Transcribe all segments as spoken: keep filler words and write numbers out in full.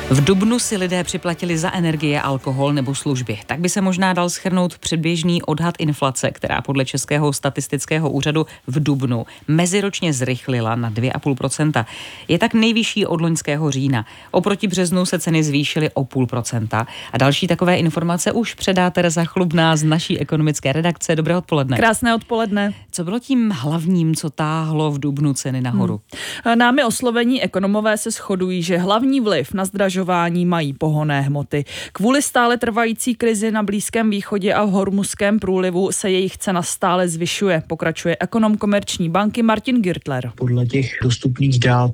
V dubnu si lidé připlatili za energie, alkohol nebo služby. Tak by se možná dal shrnout předběžný odhad inflace, která podle Českého statistického úřadu v dubnu meziročně zrychlila na dvě a půl procenta. Je tak nejvyšší od loňského října. Oproti březnu se ceny zvýšily o půl procenta. A další takové informace už předá Tereza Chlubná z naší ekonomické redakce. Dobré odpoledne. Krásné odpoledne. Co bylo tím hlavním, co táhlo v dubnu ceny nahoru? Hmm. Námi oslovení ekonomové se shodují, že hlavní vliv na zdražování mají pohonné hmoty. Kvůli stále trvající krizi na Blízkém východě a v Hormuzském průlivu se jejich cena stále zvyšuje, pokračuje ekonom Komerční banky Martin Girtler. Podle těch dostupných dát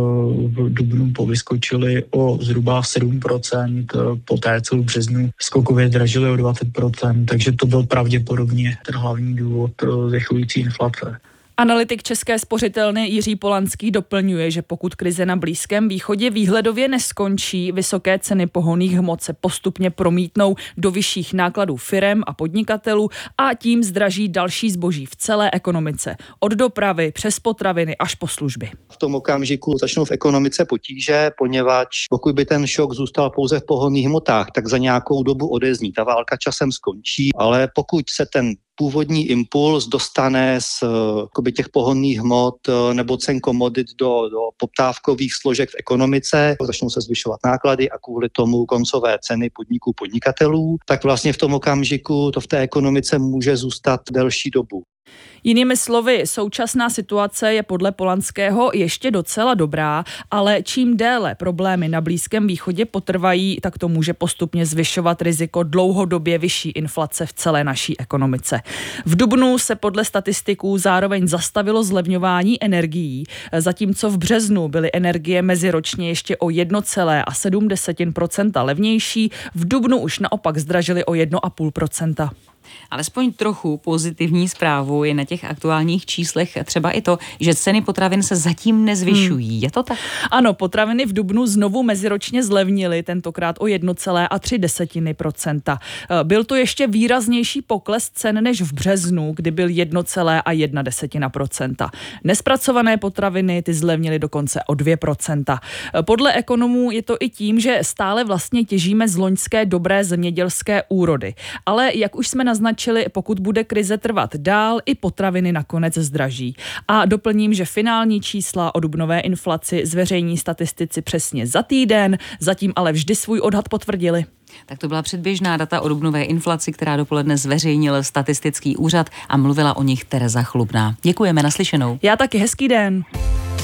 v dubnu povyskočily o zhruba sedm procent, poté co v březnu skokově dražily o dvacet procent, takže to byl pravděpodobně ten hlavní důvod zrychlující inflace. Analytik České spořitelny Jiří Polanský doplňuje, že pokud krize na Blízkém východě výhledově neskončí, vysoké ceny pohonných hmot se postupně promítnou do vyšších nákladů firem a podnikatelů a tím zdraží další zboží v celé ekonomice. Od dopravy přes potraviny až po služby. V tom okamžiku začnou v ekonomice potíže, poněvadž pokud by ten šok zůstal pouze v pohonných hmotách, tak za nějakou dobu odezní. Ta válka časem skončí, ale pokud se ten původní impuls dostane z jakoby, těch pohonných hmot nebo cen komodit do, do poptávkových složek v ekonomice, začnou se zvyšovat náklady a kvůli tomu koncové ceny podniků podnikatelů, tak vlastně v tom okamžiku to v té ekonomice může zůstat delší dobu. Jinými slovy, současná situace je podle Polanského ještě docela dobrá, ale čím déle problémy na Blízkém východě potrvají, tak to může postupně zvyšovat riziko dlouhodobě vyšší inflace v celé naší ekonomice. V dubnu se podle statistiků zároveň zastavilo zlevňování energií, zatímco v březnu byly energie meziročně ještě o jedna celá sedm procenta levnější, v dubnu už naopak zdražily o jedna celá pět procenta. Alespoň trochu pozitivní zprávou je na těch aktuálních číslech třeba i to, že ceny potravin se zatím nezvyšují. Hmm. Je to tak? Ano, potraviny v dubnu znovu meziročně zlevnily, tentokrát o jedna celá tři procenta. Byl to ještě výraznější pokles cen než v březnu, kdy byl jedna celá jedna procenta. Nespracované potraviny ty zlevnily dokonce o dvě procenta. Podle ekonomů je to i tím, že stále vlastně těžíme z loňské dobré zemědělské úrody. Ale jak už jsme naznačili, pokud bude krize trvat dál, i potraviny nakonec zdraží. A doplním, že finální čísla o dubnové inflaci zveřejní statistici přesně za týden, zatím ale vždy svůj odhad potvrdili. Tak to byla předběžná data o dubnové inflaci, která dopoledne zveřejnil statistický úřad a mluvila o nich Tereza Chlubná. Děkujeme, naslyšenou. Já taky, hezký den.